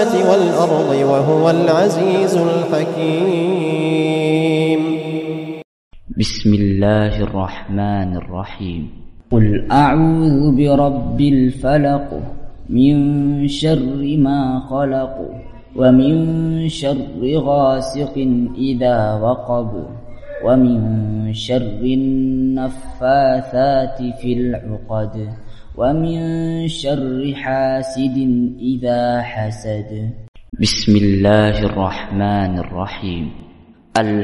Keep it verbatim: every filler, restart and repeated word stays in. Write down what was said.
والأرض وهو العزيز الحكيم. بسم الله الرحمن الرحيم. قل أعوذ برب الفلق من شر ما خلق ومن شر غاسق إذا وقب ومن شر النفاثات في العقد ومن شر حاسد إذا حسد. بسم الله الرحمن الرحيم.